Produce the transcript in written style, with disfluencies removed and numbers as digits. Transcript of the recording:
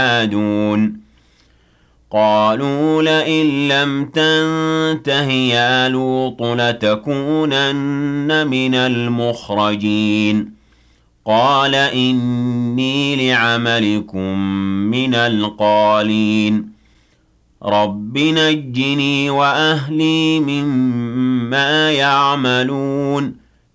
عادون قالوا لئن لم تنته يا لوط لتكونن من المخرجين قال إني لعملكم من القالين رب نجني وأهلي مما يعملون